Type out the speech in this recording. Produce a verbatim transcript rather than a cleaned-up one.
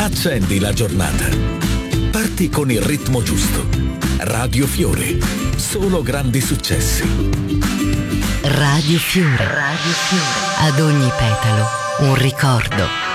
Accendi la giornata. Parti con il ritmo giusto. Radio Fiore. Solo grandi successi. Radio Fiore. Radio Fiore. Ad ogni petalo un ricordo.